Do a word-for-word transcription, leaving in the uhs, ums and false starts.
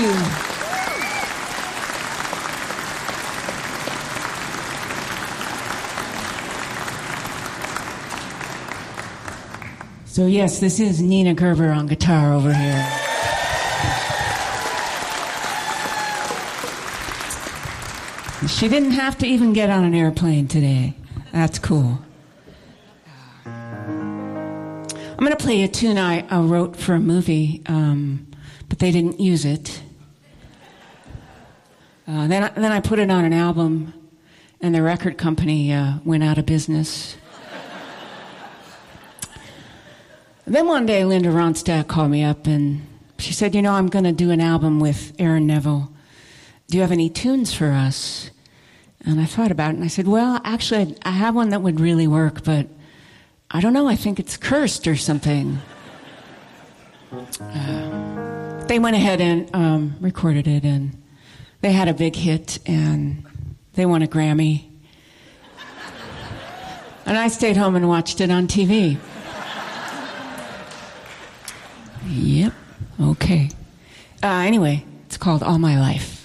you. So yes, this is Nina Gerber on guitar over here. She didn't have to even get on an airplane today. That's cool. I'm going to play a tune I, I wrote for a movie, um, but they didn't use it. Uh, then, I, then I put it on an album, and the record company uh, went out of business. Then one day, Linda Ronstadt called me up, and she said, you know, I'm going to do an album with Aaron Neville. Do you have any tunes for us? And I thought about it, and I said, well, actually, I have one that would really work, but I don't know, I think it's cursed or something. Uh, they went ahead and um, recorded it, and they had a big hit, and they won a Grammy. And I stayed home and watched it on T V. Yep, okay. Uh, anyway, it's called All My Life.